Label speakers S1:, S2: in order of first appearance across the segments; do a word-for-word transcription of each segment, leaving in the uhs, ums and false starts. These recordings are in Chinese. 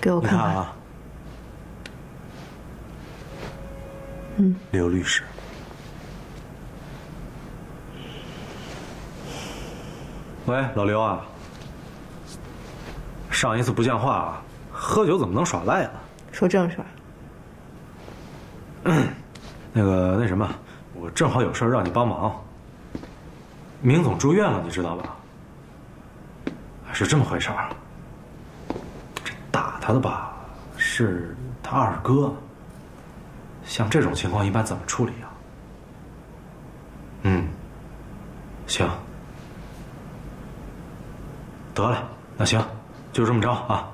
S1: 给我看看。
S2: 你看啊，
S1: 嗯，
S2: 刘律师。喂，老刘啊，上一次不像话啊，喝酒怎么能耍赖呢？
S1: 说正事儿。
S2: 那个那什么，我正好有事让你帮忙。明总住院了，你知道吧？是这么回事儿。这打他的吧，是他二哥。像这种情况一般怎么处理啊？嗯，行。得嘞，那行，就这么着啊。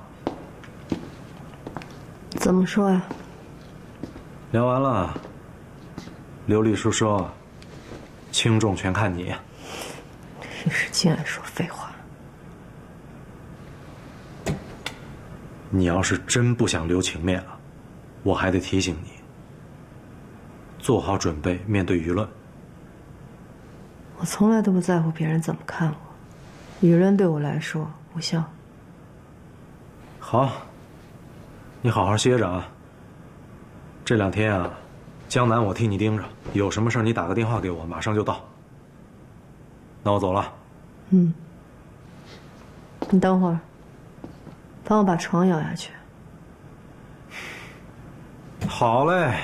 S1: 怎么说呀？
S2: 聊完了，刘律师说，轻重全看你。
S1: 律师竟然说废话。
S2: 你要是真不想留情面啊，我还得提醒你，做好准备面对舆论。
S1: 我从来都不在乎别人怎么看我，舆论对我来说无效。
S2: 好，你好好歇着啊。这两天啊，江南我替你盯着，有什么事你打个电话给我，马上就到。那我走了。
S1: 嗯。你等会儿，帮我把床摇下去。
S2: 好嘞。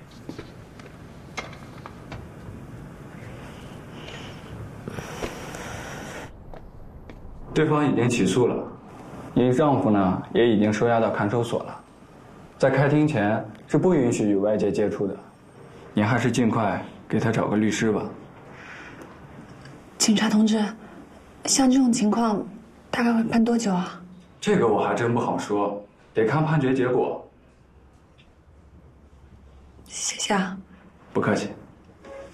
S3: 对方已经起诉了，您丈夫呢也已经收押到看守所了，在开庭前是不允许与外界接触的，您还是尽快给他找个律师吧。
S4: 警察同志，像这种情况，大概会判多久啊？
S3: 这个我还真不好说，得看判决结果。
S4: 谢谢啊。
S3: 不客气。